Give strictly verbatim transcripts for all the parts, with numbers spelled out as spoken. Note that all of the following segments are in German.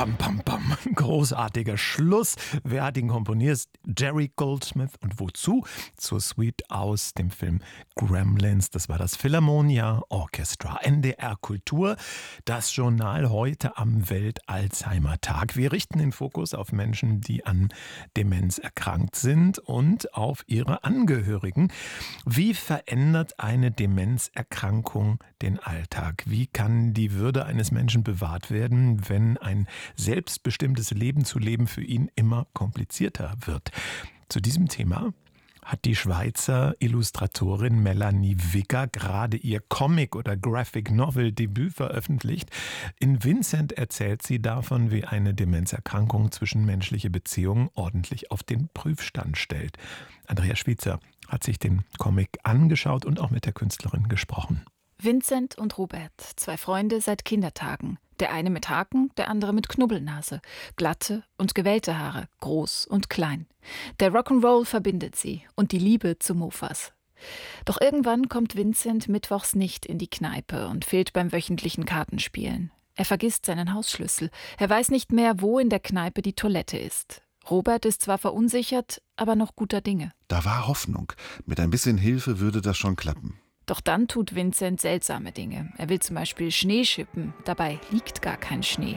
Pam, pam, pam. Großartiger Schluss. Wer hat ihn komponiert? Jerry Goldsmith. Und wozu? Zur Suite aus dem Film Gremlins. Das war das Philharmonia Orchestra. N D R Kultur. Das Journal heute am Welt-Alzheimer-Tag. Wir richten den Fokus auf Menschen, die an Demenz erkrankt sind und auf ihre Angehörigen. Wie verändert eine Demenzerkrankung den Alltag? Wie kann die Würde eines Menschen bewahrt werden, wenn ein selbstbestimmtes Leben zu leben für ihn immer komplizierter wird? Zu diesem Thema hat die Schweizer Illustratorin Melanie Wigger gerade ihr Comic- oder Graphic-Novel-Debüt veröffentlicht. In Vincent erzählt sie davon, wie eine Demenzerkrankung zwischenmenschliche Beziehungen ordentlich auf den Prüfstand stellt. Andrea Schwitzer hat sich den Comic angeschaut und auch mit der Künstlerin gesprochen. Vincent und Robert, zwei Freunde seit Kindertagen. Der eine mit Haken, der andere mit Knubbelnase. Glatte und gewellte Haare, groß und klein. Der Rock'n'Roll verbindet sie und die Liebe zu Mofas. Doch irgendwann kommt Vincent mittwochs nicht in die Kneipe und fehlt beim wöchentlichen Kartenspielen. Er vergisst seinen Hausschlüssel. Er weiß nicht mehr, wo in der Kneipe die Toilette ist. Robert ist zwar verunsichert, aber noch guter Dinge. Da war Hoffnung. Mit ein bisschen Hilfe würde das schon klappen. Doch dann tut Vincent seltsame Dinge. Er will zum Beispiel Schnee schippen, dabei liegt gar kein Schnee.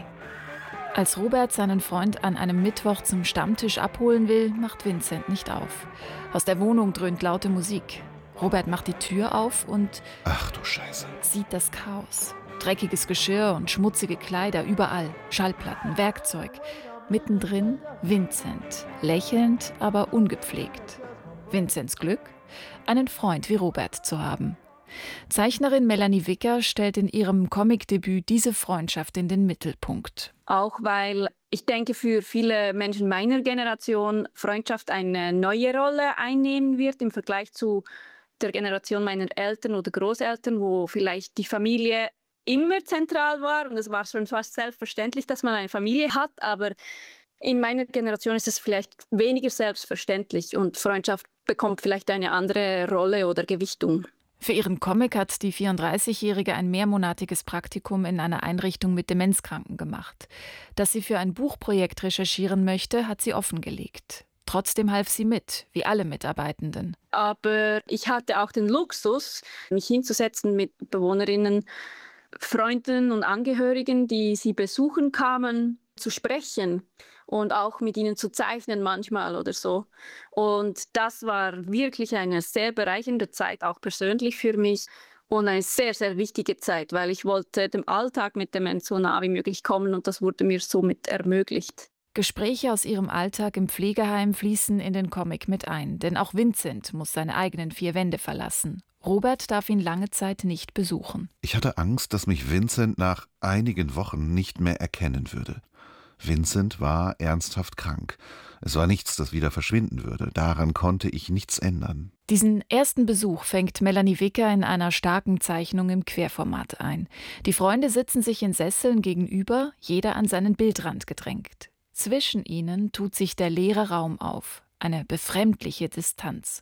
Als Robert seinen Freund an einem Mittwoch zum Stammtisch abholen will, macht Vincent nicht auf. Aus der Wohnung dröhnt laute Musik. Robert macht die Tür auf und Ach du Scheiße. sieht das Chaos. Dreckiges Geschirr und schmutzige Kleider überall, Schallplatten, Werkzeug. Mittendrin Vincent, lächelnd, aber ungepflegt. Vincents Glück? Einen Freund wie Robert zu haben. Zeichnerin Melanie Wigger stellt in ihrem Comicdebüt diese Freundschaft in den Mittelpunkt. Auch weil ich denke, für viele Menschen meiner Generation Freundschaft eine neue Rolle einnehmen wird im Vergleich zu der Generation meiner Eltern oder Großeltern, wo vielleicht die Familie immer zentral war und es war schon fast selbstverständlich, dass man eine Familie hat, aber in meiner Generation ist es vielleicht weniger selbstverständlich und Freundschaft bekommt vielleicht eine andere Rolle oder Gewichtung. Für ihren Comic hat die vierunddreißigjährige ein mehrmonatiges Praktikum in einer Einrichtung mit Demenzkranken gemacht. Dass sie für ein Buchprojekt recherchieren möchte, hat sie offengelegt. Trotzdem half sie mit, wie alle Mitarbeitenden. Aber ich hatte auch den Luxus, mich hinzusetzen mit Bewohnerinnen, Freunden und Angehörigen, die sie besuchen kamen, zu sprechen und auch mit ihnen zu zeichnen manchmal oder so. Und das war wirklich eine sehr bereichernde Zeit, auch persönlich für mich. Und eine sehr, sehr wichtige Zeit, weil ich wollte dem Alltag mit Demenz so nah wie möglich kommen und das wurde mir somit ermöglicht. Gespräche aus ihrem Alltag im Pflegeheim fließen in den Comic mit ein, denn auch Vincent muss seine eigenen vier Wände verlassen. Robert darf ihn lange Zeit nicht besuchen. Ich hatte Angst, dass mich Vincent nach einigen Wochen nicht mehr erkennen würde. Vincent war ernsthaft krank. Es war nichts, das wieder verschwinden würde. Daran konnte ich nichts ändern. Diesen ersten Besuch fängt Melanie Wigger in einer starken Zeichnung im Querformat ein. Die Freunde sitzen sich in Sesseln gegenüber, jeder an seinen Bildrand gedrängt. Zwischen ihnen tut sich der leere Raum auf, eine befremdliche Distanz.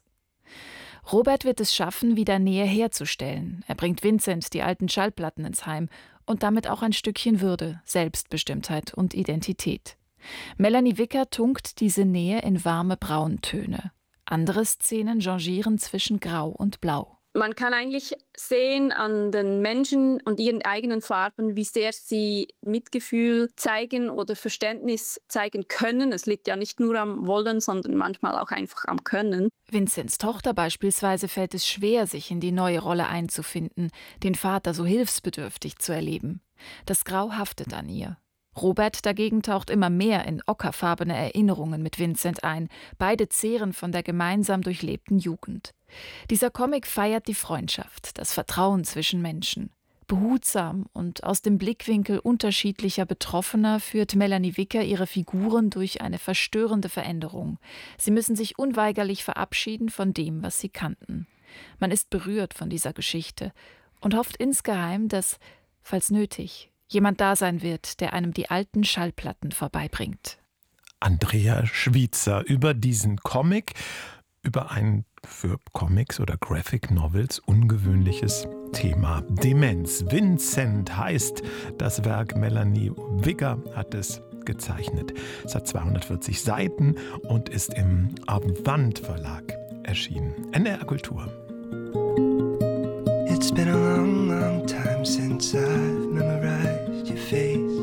Robert wird es schaffen, wieder Nähe herzustellen. Er bringt Vincent die alten Schallplatten ins Heim und damit auch ein Stückchen Würde, Selbstbestimmtheit und Identität. Melanie Wigger tunkt diese Nähe in warme Brauntöne. Andere Szenen changieren zwischen Grau und Blau. Man kann eigentlich sehen an den Menschen und ihren eigenen Farben, wie sehr sie Mitgefühl zeigen oder Verständnis zeigen können. Es liegt ja nicht nur am Wollen, sondern manchmal auch einfach am Können. Vincents Tochter beispielsweise fällt es schwer, sich in die neue Rolle einzufinden, den Vater so hilfsbedürftig zu erleben. Das Grau haftet an ihr. Robert dagegen taucht immer mehr in ockerfarbene Erinnerungen mit Vincent ein. Beide zehren von der gemeinsam durchlebten Jugend. Dieser Comic feiert die Freundschaft, das Vertrauen zwischen Menschen. Behutsam und aus dem Blickwinkel unterschiedlicher Betroffener führt Melanie Wigger ihre Figuren durch eine verstörende Veränderung. Sie müssen sich unweigerlich verabschieden von dem, was sie kannten. Man ist berührt von dieser Geschichte und hofft insgeheim, dass, falls nötig, jemand da sein wird, der einem die alten Schallplatten vorbeibringt. Andrea Schwitzer über diesen Comic, über ein für Comics oder Graphic Novels ungewöhnliches Thema. Demenz. Vincent heißt das Werk. Melanie Wigger hat es gezeichnet. Es hat zweihundertvierzig Seiten und ist im Abendwand Verlag erschienen. N D R Kultur. It's been a long, long time since I've memorized your face.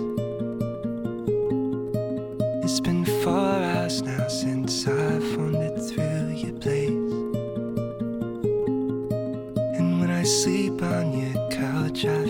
It's been four hours now since I've wandered through your place. And when I sleep on your couch, I